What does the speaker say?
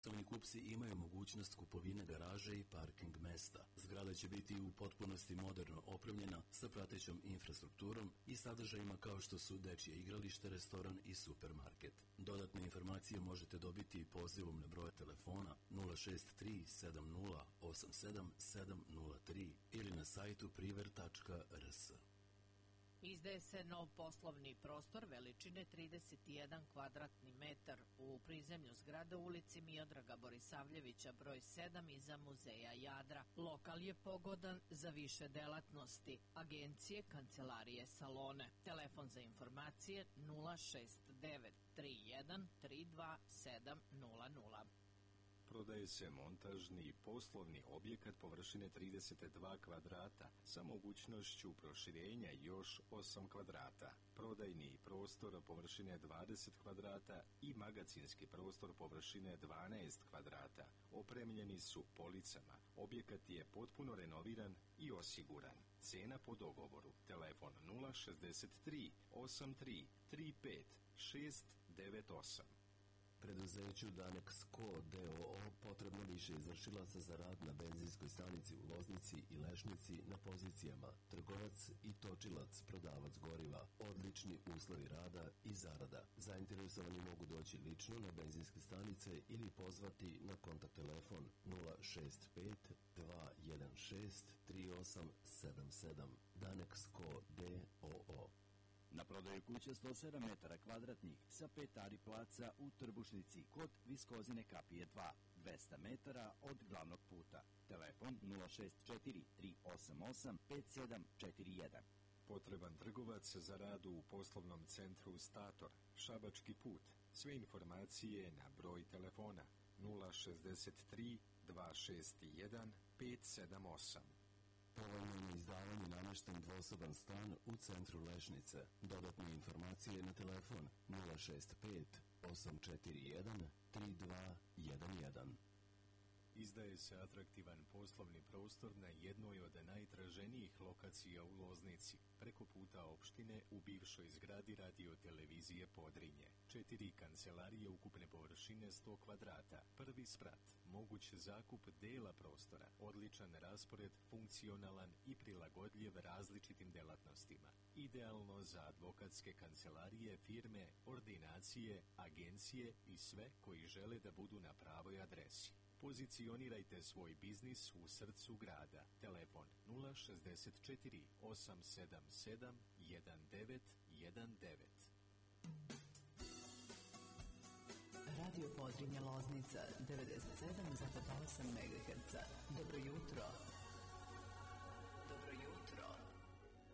Poslovni kupci imaju mogućnost kupovine garaže i parking mesta. Zgrada će biti u potpunosti moderno opremljena sa pratećom infrastrukturom i sadržajima kao što su dečje igralište, restoran i supermarket. Dodatne informacije možete dobiti pozivom na broj telefona 063 70 87 703 ili na sajtu priver.rs. Izdaje se nov poslovni prostor veličine 31 kvadratni metar u prizemlju zgrade u ulici Miodraga Borisavljevića broj 7 iza Muzeja Jadra. Lokal je pogodan za više delatnosti, agencije, kancelarije, salone. Telefon za informacije 069 31 32 700. Prodaje se montažni i poslovni objekat površine 32 kvadrata sa mogućnošću proširenja još 8 kvadrata. Prodajni prostor površine 20 kvadrata i magacinski prostor površine 12 kvadrata. Opremljeni su policama. Objekat je potpuno renoviran i osiguran. Cena po dogovoru. Telefon 063 83 35 698. Preduzeću Danex Co. d.o.o. potrebno više izvršilaca za rad na benzinskoj stanici u Loznici i Lešnici na pozicijama trgovac i točilac, prodavac goriva, odlični uslovi rada i zarada. Zainteresovani mogu doći lično na benzinske stanice ili pozvati na kontakt telefon 065 216 3877. Danex Co. d.o.o. Na prodaju kuća 107 metara kvadratnih sa 5 ari placa u Trbušnici kod Viskozine kapije 2, 200 metara od glavnog puta. Telefon 064 388 5741. Potreban trgovac za rad u poslovnom centru Stator, Šabački put. Sve informacije na broj telefona 063 261 578. Povoljno izdavanje namješten dvosoban stan u centru Lešnice. Dodatne informacije na telefon 065 841 3211. Izdaje se atraktivan poslovni prostor na jednoj od najtraženijih lokacija u Loznici, preko puta opštine u bivšoj zgradi radio-televizije Podrinje. 4 kancelarije ukupne površine 100 kvadrata, prvi sprat, moguć zakup dela prostora, odličan raspored, funkcionalan i prilagodljiv različitim delatnostima. Idealno za advokatske kancelarije, firme, ordinacije, agencije i sve koji žele da budu na pravoj adresi. Pozicionirajte svoj biznis u srcu grada. Telefon 064 877 1919. Radio Podrinje Loznica 97,8 MHz. Dobro jutro.